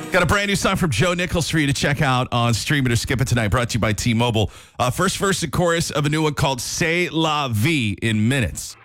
Got a brand new song from Joe Nichols for you to check out on Stream It or Skip It tonight, brought to you by T-Mobile. First verse and chorus of a new one called C'est La Vie in minutes.